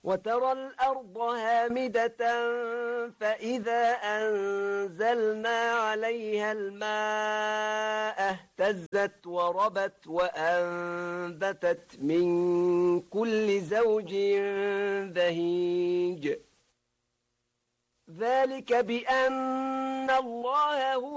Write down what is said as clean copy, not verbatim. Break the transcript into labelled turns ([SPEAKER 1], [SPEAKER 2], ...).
[SPEAKER 1] وترى الأرض هامدة فإذا أنزلنا عليها الماء اهتزت وربت وأنبتت من كل زوج بهيج ذلك بأن الله هو